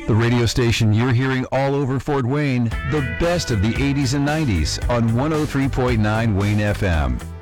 The radio station you're hearing all over Fort Wayne, the best of the 80s and 90s on 103.9 Wayne FM.